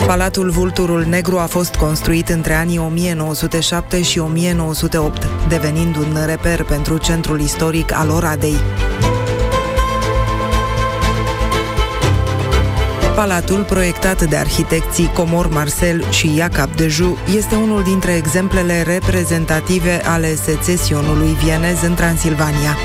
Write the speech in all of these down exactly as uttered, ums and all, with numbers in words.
Palatul Vulturul Negru a fost construit între anii o mie nouă sute șapte și o mie nouă sute opt, devenind un reper pentru centrul istoric al Oradei. Palatul, proiectat de arhitecții Comor Marcel și Jacob de Joux, este unul dintre exemplele reprezentative ale secesionului vienez în Transilvania.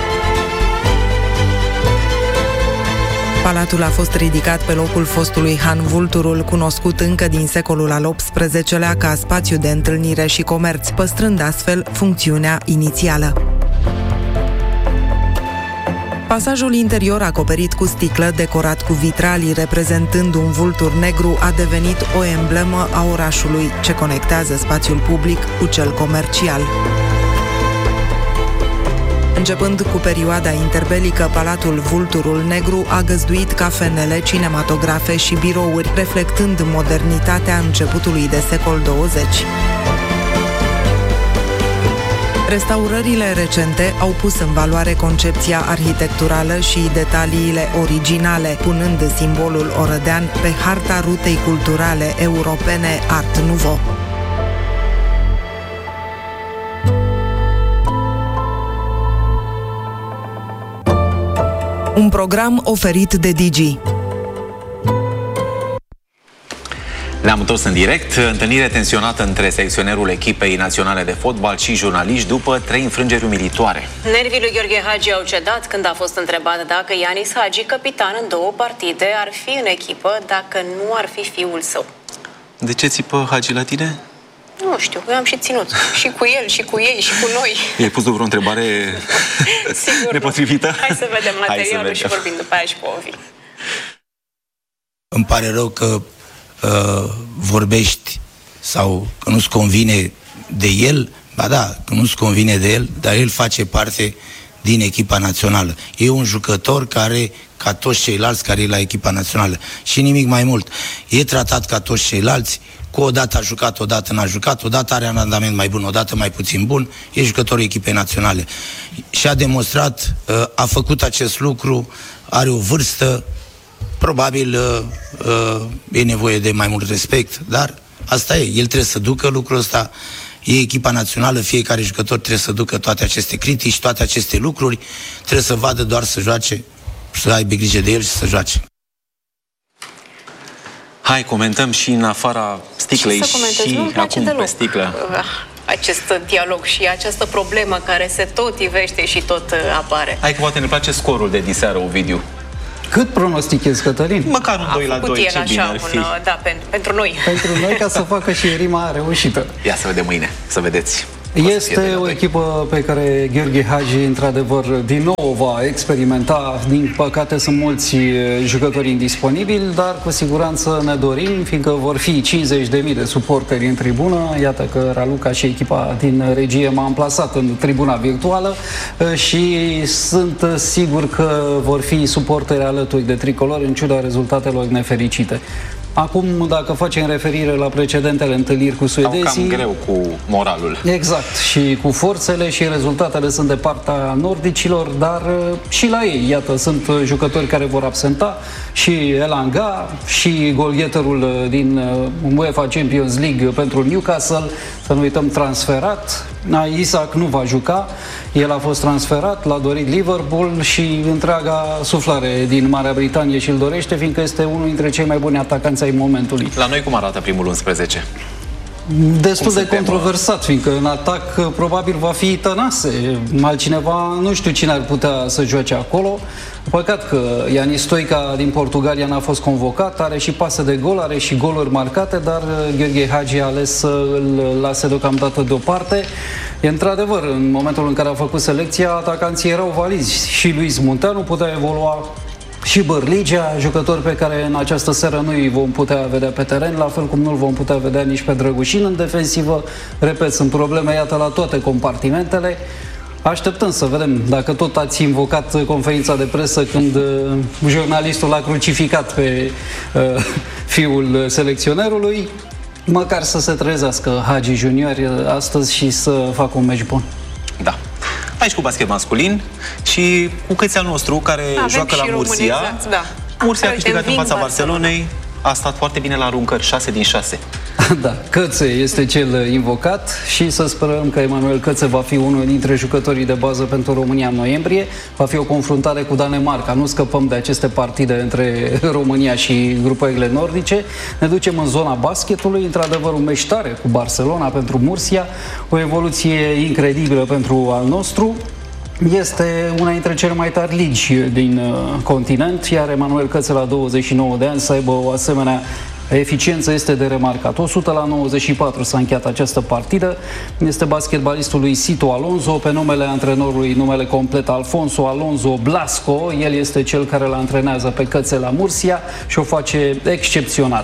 Palatul a fost ridicat pe locul fostului Han Vulturul, cunoscut încă din secolul al optsprezecelea ca spațiu de întâlnire și comerț, păstrând astfel funcțiunea inițială. Pasajul interior acoperit cu sticlă, decorat cu vitralii reprezentând un vultur negru, a devenit o emblemă a orașului, ce conectează spațiul public cu cel comercial. Începând cu perioada interbelică, Palatul Vulturul Negru a găzduit cafenele, cinematografe și birouri, reflectând modernitatea începutului de secol douăzeci. Restaurările recente au pus în valoare concepția arhitecturală și detaliile originale, punând simbolul orădean pe harta rutei culturale europene Art Nouveau. Un program oferit de Digi. Ne-am întors în direct. Întâlnire tensionată între selecționerul echipei naționale de fotbal și jurnaliști după trei înfrângeri umilitoare. Nervii lui Gheorghe Hagi au cedat când a fost întrebat dacă Ianis Hagi, capitan în două partide, ar fi în echipă dacă nu ar fi fiul său. De ce țipă Hagi la tine? Nu știu, eu am și ținut. Și cu el, și cu ei, și cu noi. I-ai pus vreo întrebare Sigur nepotrivită? Hai să vedem materialul vedem. și vorbim după aia și cu Ovi. Îmi pare rău că uh, vorbești sau că nu-ți convine de el. Ba da, că nu-ți convine de el, dar el face parte din echipa națională. E un jucător care, ca toți ceilalți care e la echipa națională. Și nimic mai mult. E tratat ca toți ceilalți. Cu o dată a jucat, o dată n-a jucat, o dată are un randament mai bun, o dată mai puțin bun, e jucătorul echipei naționale. Și a demonstrat, a făcut acest lucru, are o vârstă, probabil e nevoie de mai mult respect, dar asta e, el trebuie să ducă lucrul ăsta, e echipa națională, fiecare jucător trebuie să ducă toate aceste critici, toate aceste lucruri, trebuie să vadă doar să joace, să aibă grijă de el și să joace. Hai, comentăm și în afara sticlei și nu acum deloc. pe sticlă. Acest dialog și această problemă care se tot ivește și tot apare. Hai că poate ne place scorul de diseară, Ovidiu. Cât pronostichezi, Cătălin? Măcar un doi la doi, ce bine ar fi. Un, da, pentru, pentru noi. Pentru noi, ca să facă și rima reușită. Ia să vedem mâine, să vedeți. Este o echipă pe care Gheorghe Hagi, într-adevăr, din nou va experimenta. Din păcate sunt mulți jucători indisponibili, dar cu siguranță ne dorim, fiindcă vor fi cincizeci de mii de suporteri în tribună. Iată că Raluca și echipa din regie m-a amplasat în tribuna virtuală și sunt sigur că vor fi suporteri alături de tricolor în ciuda rezultatelor nefericite. Acum, dacă facem referire la precedentele întâlniri cu suedezii... Au cam greu cu moralul. Exact, și cu forțele și rezultatele sunt de partea nordicilor, dar și la ei, iată, sunt jucători care vor absenta, și Elanga, și golgheterul din UEFA Champions League pentru Newcastle, să nu uităm, transferat. Isaac nu va juca, el a fost transferat, l-a dorit Liverpool și întreaga suflare din Marea Britanie și îl dorește, fiindcă este unul dintre cei mai buni atacanți ai momentului. La noi cum arată primul unsprezece? Destul de controversat, fiindcă în atac probabil va fi Tănase. Altcineva, nu știu cine ar putea să joace acolo. Păcat că Ianis Stoica din Portugalia n-a fost convocat, are și pase de gol, are și goluri marcate, dar Gheorghe Hagi a ales să îl lase deocamdată deoparte. E într-adevăr, în momentul în care a făcut selecția, atacanții erau valizi. Și Luis Munteanu putea evolua, și Bărligea, jucători pe care în această seară nu îi vom putea vedea pe teren, la fel cum nu îl vom putea vedea nici pe Drăgușin în defensivă. Repet, sunt probleme, iată, la toate compartimentele. Așteptăm să vedem dacă tot ați invocat conferința de presă când uh, jurnalistul l-a crucificat pe uh, fiul selecționerului, măcar să se trezească Hagi Junior astăzi și să facă un meci bun. Da. Aici cu basket masculin și cu cățel nostru care avem joacă la Murcia. Da. Murcia a câștigat în fața Barcelonei. a stat foarte bine la aruncări, șase din șase. Da, Cățe este cel invocat și să sperăm că Emanuel Cățe va fi unul dintre jucătorii de bază pentru România în noiembrie. Va fi o confruntare cu Danemarca. Nu scăpăm de aceste partide între România și grupările nordice. Ne ducem în zona basketului, într-adevăr un meci tare cu Barcelona pentru Murcia, o evoluție incredibilă pentru al nostru. Este una dintre cele mai tari ligi din uh, continent, iar Emanuel Cățe la douăzeci și nouă de ani să aibă o asemenea eficiență este de remarcat. o sută la nouăzeci și patru s-a încheiat această partidă. Este basketbalistul lui Sito Alonso, pe numele antrenorului, numele complet Alfonso Alonso Blasco. El este cel care îl antrenează pe Cățe la Murcia și o face excepțional.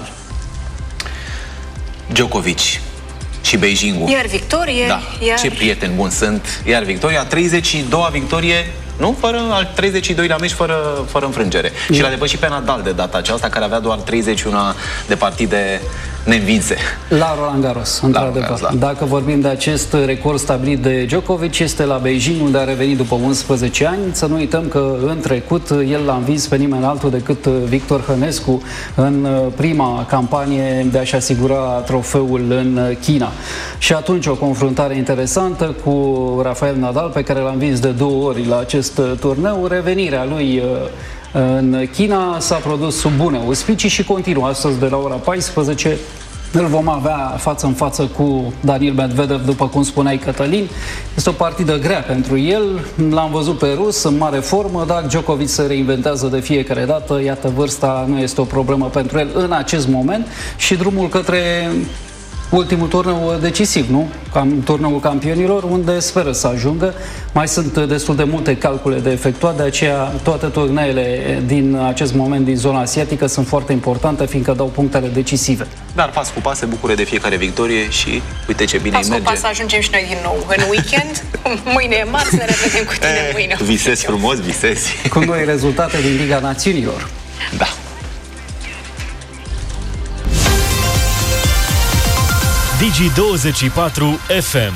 Djokovic și Beijingul. Iar victorie. Da, iar... ce prieteni buni sunt. Iar victoria, treizeci și doua victorie, nu? Fără al treizeci și doilea meci, fără, fără înfrângere. Mm. Și l-a depășit pe Nadal de data aceasta, care avea doar treizeci și unu de partide neînvinse. La Roland Garros, într-adevăr. Da. Dacă vorbim de acest record stabilit de Djokovic, este la Beijing, unde a revenit după unsprezece ani. Să nu uităm că în trecut el l-a învins pe nimeni altul decât Victor Hănescu în prima campanie de a-și asigura trofeul în China. Și atunci o confruntare interesantă cu Rafael Nadal, pe care l-a învins de două ori la acest turneu. Revenirea lui în China s-a produs sub bune auspicii și continuă astăzi de la ora paisprezece. Îl vom avea față în față cu Daniil Medvedev, după cum spuneai, Cătălin. Este o partidă grea pentru el. L-am văzut pe rus în mare formă, dar Djokovic se reinventează de fiecare dată. Iată, vârsta nu este o problemă pentru el în acest moment și drumul către ultimul turneu decisiv, nu? Cam, turneul campionilor, unde speră să ajungă. Mai sunt destul de multe calcule de efectuat, de aceea toate turneele din acest moment din zona asiatică sunt foarte importante, fiindcă dau punctele decisive. Dar pas cu pas se bucure de fiecare victorie și uite ce bine pas îi merge. Pas cu pas ajungem și noi din nou în weekend. Mâine e marți, ne revedem cu tine e, mâine. Visezi frumos, visezi. Cu noi rezultate din Liga Națiunilor. Da. Digi douăzeci și patru F M.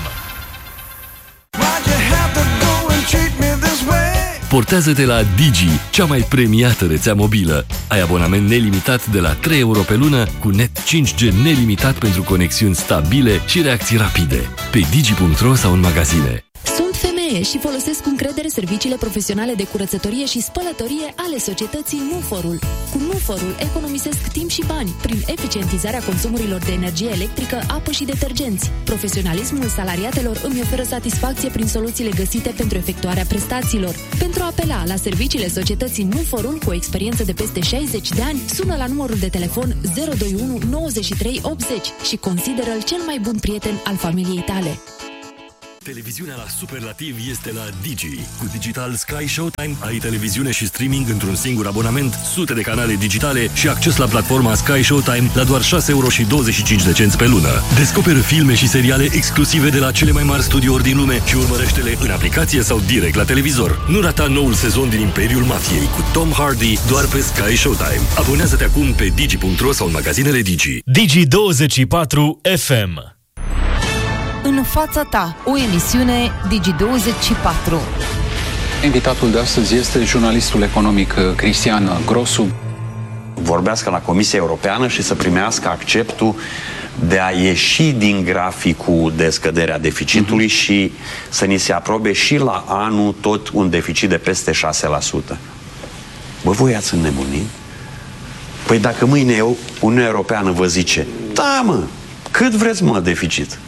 Portează-te la Digi, cea mai premiată rețea mobilă. Ai abonament nelimitat de la trei euro pe lună, cu net cinci G nelimitat pentru conexiuni stabile și reacții rapide. Pe digi punct ro sau în magazine. Sunt femeie și folosesc cu încredere serviciile profesionale de curățătorie și spălătorie ale societății Nuforul. Cu Nuforul economisesc timp și bani prin eficientizarea consumurilor de energie electrică, apă și detergenți. Profesionalismul salariatelor îmi oferă satisfacție prin soluțiile găsite pentru efectuarea prestațiilor. Pentru a apela la serviciile societății Nuforul cu o experiență de peste șaizeci de ani, sună la numărul de telefon zero doi unu nouăzeci și trei optzeci și consideră-l cel mai bun prieten al familiei tale. Televiziunea la superlativ este la Digi. Cu Digital Sky Showtime ai televiziune și streaming într-un singur abonament, sute de canale digitale și acces la platforma Sky Showtime la doar șase euro și douăzeci și cinci de cenți pe lună. Descoperă filme și seriale exclusive de la cele mai mari studiouri din lume și urmărește-le în aplicație sau direct la televizor. Nu rata noul sezon din Imperiul Mafiei cu Tom Hardy doar pe Sky Showtime. Abonează-te acum pe digi punct ro sau în magazinele Digi. Digi douăzeci și patru F M. În fața ta, o emisiune Digi douăzeci și patru. Invitatul de astăzi este jurnalistul economic Cristian Grosu. Vorbească la Comisia Europeană și să primească acceptul de a ieși din graficul de scădere a deficitului uh-huh. și să ni se aprobe și la anul tot un deficit de peste șase la sută. Bă, voi ați înnebunit? Păi dacă mâine Uniunea Europeană vă zice, da mă, cât vreți mă deficit?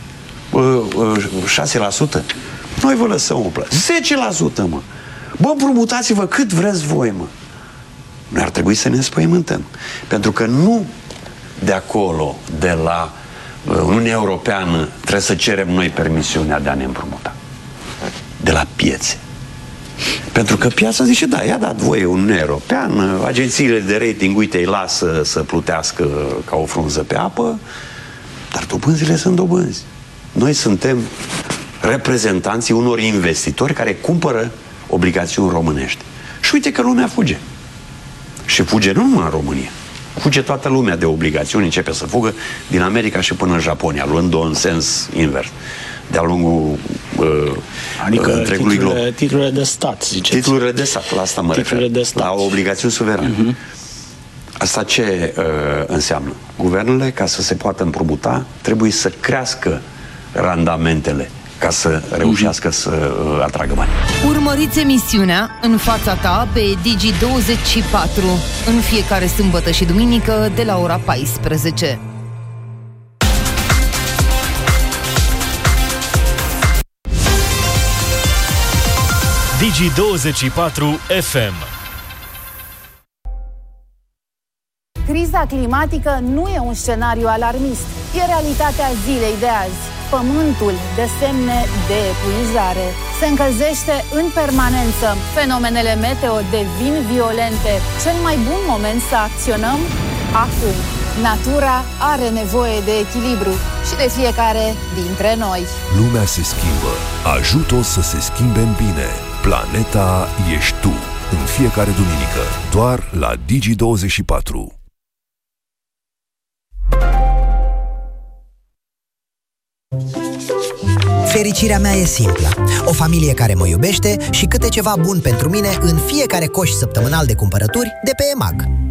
șase la sută? Noi vă lăsăm o plată. zece la sută, mă. Bă, împrumutați-vă cât vreți voi, mă. Noi ar trebui să ne înspăimântăm. Pentru că nu de acolo, de la Uniunea Europeană, trebuie să cerem noi permisiunea de a ne împrumuta. De la piețe. Pentru că piața zice, da, i-a dat voie Uniunea Europeană, agențiile de rating, uite, îi lasă să plutească ca o frunză pe apă, dar dobânzile sunt dobânzi. Noi suntem reprezentanții unor investitori care cumpără obligațiuni românești. Și uite că lumea fuge. Și fuge nu numai în România. Fuge toată lumea de obligațiuni, începe să fugă din America și până în Japonia, luând-o în sens invers. De-a lungul uh, adică întregului glob. Titlurile de stat, ziceți. Titlurile de stat, la asta mă titlurile refer. De stat. La obligațiuni suverane. Uh-huh. Asta ce uh, înseamnă? Guvernele, ca să se poată împrumuta, trebuie să crească randamentele ca să reușească să uh, atragă bani. Urmăriți emisiunea În fața ta pe Digi douăzeci și patru în fiecare sâmbătă și duminică de la ora paisprezece. Digi douăzeci și patru F M. Criza climatică nu e un scenariu alarmist, e realitatea zilei de azi. Pământul dă semne de epuizare. Se încălzește în permanență. Fenomenele meteo devin violente. Cel mai bun moment să acționăm? Acum. Natura are nevoie de echilibru și de fiecare dintre noi. Lumea se schimbă. Ajută-o să se schimbe în bine. Planeta ești tu. În fiecare duminică. Doar la Digi douăzeci și patru. Fericirea mea e simplă. O familie care mă iubește și câte ceva bun pentru mine în fiecare coș săptămânal de cumpărături de pe EMAG.